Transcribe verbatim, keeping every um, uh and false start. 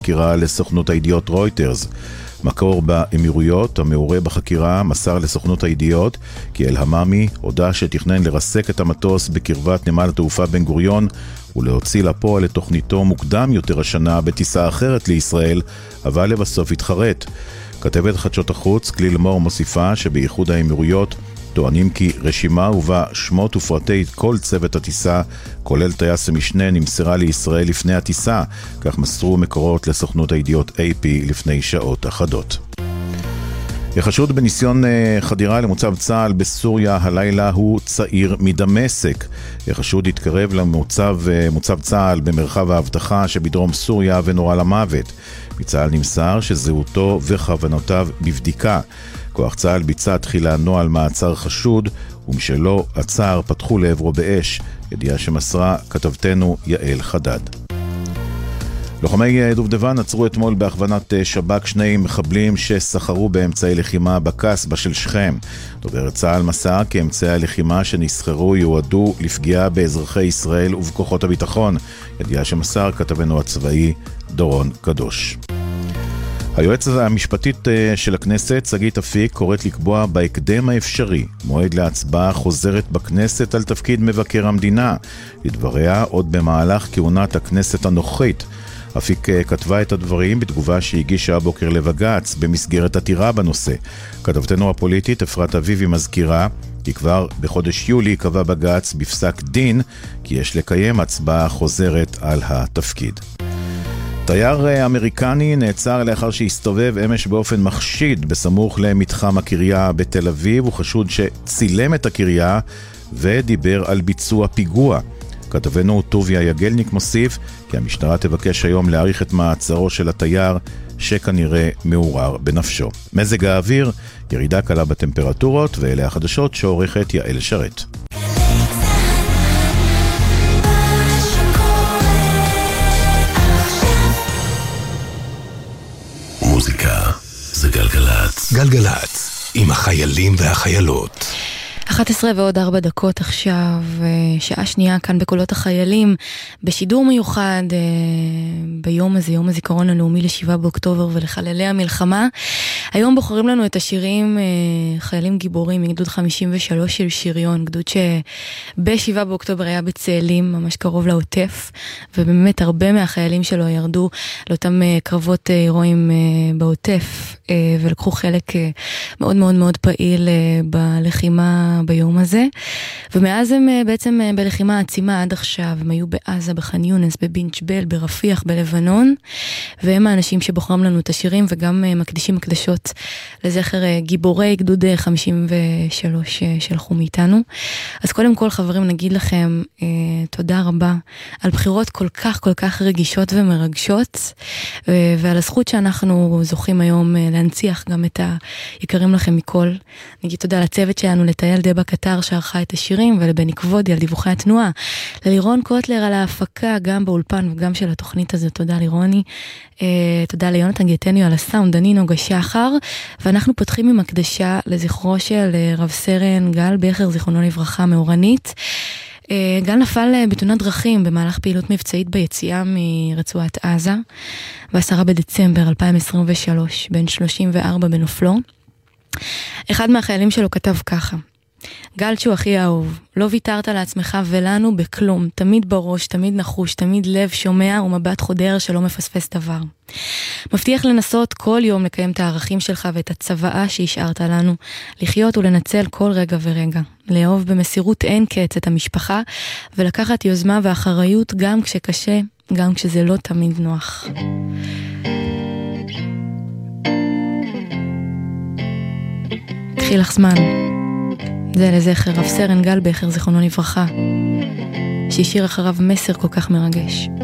חקירה לסוכנות הידיעות רויטרס. מקור באמירויות, המעורה בחקירה, מסר לסוכנות הידיעות כי אל-המאמי הודע שתכנן לרסק את המטוס בקרבת נמל התעופה בן גוריון ולהוציא לפועל את תוכניתו מוקדם יותר השנה בטיסה אחרת לישראל, אבל לבסוף התחרט. כתבת חדשות החוץ כליל מור מוסיפה שבייחוד האמירויות טוענים כי רשימה ובה שמות ופרטי כל צוות הטיסה, כולל טייס המשנה, נמסרה לישראל לפני הטיסה, כך מסרו מקורות לסוכנות הידיעות איי פי לפני שעות אחדות. החשוד בניסיון חדירה למוצב צה"ל בסוריה הלילה הוא צעיר מדמשק. החשוד התקרב למוצב מוצב צה"ל במרחב האבטחה שבדרום סוריה ונורה למוות. מצה"ל נמסר שזהותו וכוונותיו בבדיקה. כוח צה"ל ביצע תחילה נוהל מעצר חשוד, ומשלו עצר פתחו לעברו באש, ידיעה שמסרה כתבתנו יעל חדד. לוחמי דובדבן עצרו אתמול בהכוונת שב"כ שני מחבלים שסחרו באמצעי לחימה בקסבה של שכם. דובר צה"ל מסר כי אמצעי הלחימה שנסחרו יועדו לפגיעה באזרחי ישראל ובכוחות הביטחון, ידיעה שמסר כתבנו הצבאי דורון קדוש. היועצת המשפטית של הכנסת, שגית אפיק, קוראת לקבוע בהקדם האפשרי מועד להצבעה חוזרת בכנסת על תפקיד מבקר המדינה. לדבריה, עוד במהלך כהונת הכנסת הנוכחית. אפיק כתבה את הדברים בתגובה שהגישה הבוקר לבג"ץ במסגרת עתירה בנושא. כתבתנו הפוליטית אפרת אביבי מזכירה כי כבר בחודש יולי קבע בג"ץ בפסק דין כי יש לקיים הצבעה חוזרת על התפקיד. תייר אמריקני נעצר לאחר שהסתובב אמש באופן מחשיד בסמוך למתחם הקריה בתל אביב. הוא חשוד שצילם את הקריה ודיבר על ביצוע פיגוע. כתבנו טוביה יגלניק מוסיף כי המשטרה תבקש היום להאריך את מעצרו של התייר שכנראה מעורר בנפשו. מזג האוויר, ירידה קלה בטמפרטורות, ואלה החדשות שעורכת יעל שרת. מוזיקה זה גלגלץ. גלגלץ עם החיילים והחיילות. אחת עשרה ועוד ארבע דקות עכשיו, שעה שנייה כאן בקולות החיילים, בשידור מיוחד ביום הזה, יום הזיכרון הלאומי לשבעה באוקטובר ולחללי המלחמה. היום בוחרים לנו את השירים חיילים גיבורים מגדוד חמישים ושלוש של שריון, גדוד שבשבעה באוקטובר היה בצאלים, ממש קרוב לעוטף, ובאמת הרבה מהחיילים שלו ירדו לאותם קרבות הירואיים בעוטף, ולקחו חלק מאוד מאוד מאוד פעיל בלחימה ביום הזה, ומאז הם בעצם בלחימה עצימה עד עכשיו. הם היו בעזה, בח'אן יונס, בבינג'בל, ברפיח, בלבנון, והם האנשים שבוחרים לנו את השירים וגם מקדישים מקדשות לזכר גיבורי גדוד חמישים ושלוש שלחו מאיתנו. אז קודם כל חברים, נגיד לכם אה, תודה רבה על בחירות כל כך כל כך רגישות ומרגשות, אה, ועל הזכות שאנחנו זוכים היום אה, להנציח גם את היקרים לכם מכל. נגיד תודה לצוות שלנו, לטייל דבה קטר שערכה את השירים, ולבני כבודי על דיווחי התנועה, ללירון קוטלר על ההפקה גם באולפן וגם של התוכנית הזאת. תודה לירוני. אה, תודה ליונתן גטניו על הסאונד, אני נוגה שחר, ואנחנו פותחים עם הקדשה לזכרו של רב סרן גל בכר, זיכרונו לברכה, מאורנית. גל נפל בתאונת דרכים במהלך פעילות מבצעית ביציאה מרצועת עזה, ב-עשרה בדצמבר אלפיים עשרים ושלוש, בן שלושים וארבע בנופלו. אחד מהחיילים שלו כתב ככה: גל שהוא הכי אהוב, לא ויתרת לעצמך ולנו בכלום, תמיד בראש, תמיד נחוש, תמיד לב שומע ומבט חודר שלא מפספס דבר. מבטיח לנסות כל יום לקיים את הערכים שלך ואת הצוואה שהשארת לנו, לחיות ולנצל כל רגע ורגע, לאהוב במסירות אין קץ את המשפחה, ולקחת יוזמה ואחריות גם כשקשה, גם כשזה לא תמיד נוח. קחי לך זמן. זה לזכר רב סרן גל בכר, זיכרונו לברכה, שהשאיר אחריו מסר כל כך מרגש.